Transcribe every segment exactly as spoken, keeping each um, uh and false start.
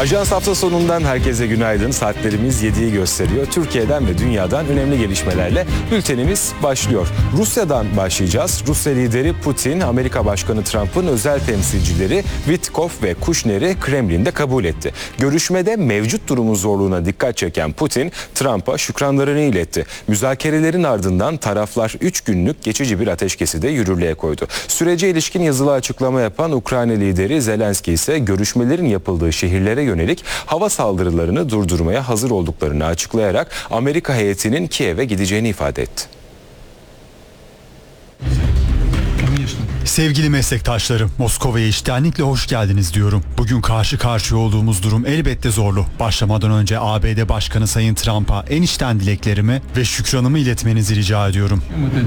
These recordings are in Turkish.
Ajans hafta sonundan herkese günaydın. Saatlerimiz yediyi gösteriyor. Türkiye'den ve dünyadan önemli gelişmelerle bültenimiz başlıyor. Rusya'dan başlayacağız. Rusya lideri Putin, Amerika Başkanı Trump'ın özel temsilcileri Witkoff ve Kushner'i Kremlin'de kabul etti. Görüşmede mevcut durumun zorluğuna dikkat çeken Putin, Trump'a şükranlarını iletti. Müzakerelerin ardından taraflar üç günlük geçici bir ateşkesi de yürürlüğe koydu. Sürece ilişkin yazılı açıklama yapan Ukrayna lideri Zelenski ise görüşmelerin yapıldığı şehirlere yönelik hava saldırılarını durdurmaya hazır olduklarını açıklayarak Amerika heyetinin Kiev'e gideceğini ifade etti. Sevgili meslektaşlarım, Moskova'ya içtenlikle hoş geldiniz diyorum. Bugün karşı karşıya olduğumuz durum elbette zorlu. Başlamadan önce A B D Başkanı Sayın Trump'a en içten dileklerimi ve şükranımı iletmenizi rica ediyorum.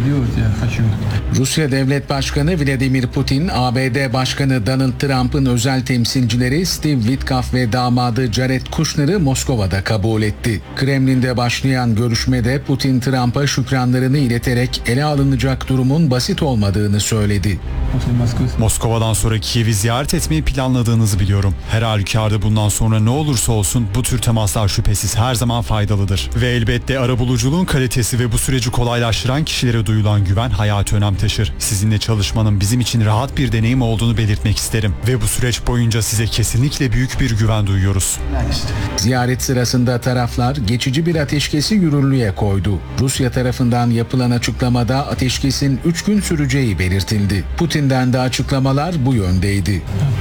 Rusya Devlet Başkanı Vladimir Putin, A B D Başkanı Donald Trump'ın özel temsilcileri Steve Witkoff ve damadı Jared Kushner'ı Moskova'da kabul etti. Kremlin'de başlayan görüşmede Putin Trump'a şükranlarını ileterek ele alınacak durumun basit olmadığını söyledi. Moskova'dan sonra Kiev'i ziyaret etmeyi planladığınızı biliyorum. Her halükarda bundan sonra ne olursa olsun bu tür temaslar şüphesiz her zaman faydalıdır. Ve elbette arabuluculuğun kalitesi ve bu süreci kolaylaştıran kişilere duyulan güven hayati önem taşır. Sizinle çalışmanın bizim için rahat bir deneyim olduğunu belirtmek isterim. Ve bu süreç boyunca size kesinlikle büyük bir güven duyuyoruz. Ziyaret sırasında taraflar geçici bir ateşkesi yürürlüğe koydu. Rusya tarafından yapılan açıklamada ateşkesin üç gün süreceği belirtildi. Putin'den de açıklamalar bu yöndeydi.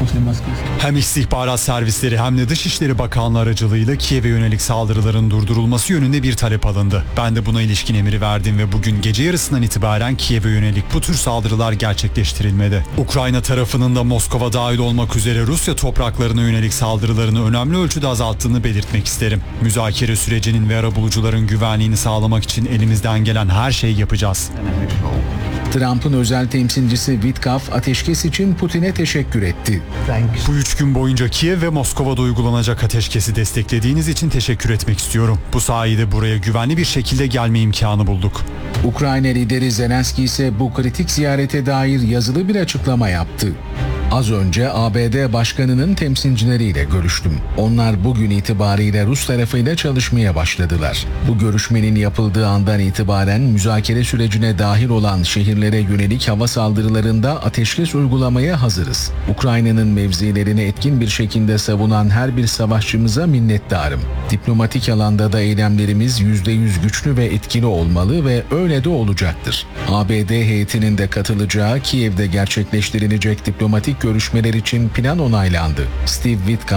Hem istihbarat servisleri hem de Dışişleri Bakanlığı aracılığıyla Kiev'e yönelik saldırıların durdurulması yönünde bir talep alındı. Ben de buna ilişkin emri verdim ve bugün gece yarısından itibaren Kiev'e yönelik bu tür saldırılar gerçekleştirilmedi. Ukrayna tarafının da Moskova dahil olmak üzere Rusya topraklarına yönelik saldırılarını önemli ölçüde azalttığını belirtmek isterim. Müzakere sürecinin ve arabulucuların güvenliğini sağlamak için elimizden gelen her şeyi yapacağız. Trump'ın özel temsilcisi Witkoff ateşkes için Putin'e teşekkür etti. Bu üç gün boyunca Kiev ve Moskova'da uygulanacak ateşkesi desteklediğiniz için teşekkür etmek istiyorum. Bu sayede buraya güvenli bir şekilde gelme imkanı bulduk. Ukrayna lideri Zelenski ise bu kritik ziyarete dair yazılı bir açıklama yaptı. Az önce A B D Başkanı'nın temsilcileriyle görüştüm. Onlar bugün itibariyle Rus tarafıyla çalışmaya başladılar. Bu görüşmenin yapıldığı andan itibaren müzakere sürecine dahil olan şehirlere yönelik hava saldırılarında ateşkes uygulamaya hazırız. Ukrayna'nın mevzilerini etkin bir şekilde savunan her bir savaşçımıza minnettarım. Diplomatik alanda da eylemlerimiz yüzde yüz güçlü ve etkili olmalı ve öyle de olacaktır. A B D heyetinin de katılacağı Kiev'de gerçekleştirilecek diplomatik görüşmeler için plan onaylandı. Steve Witkoff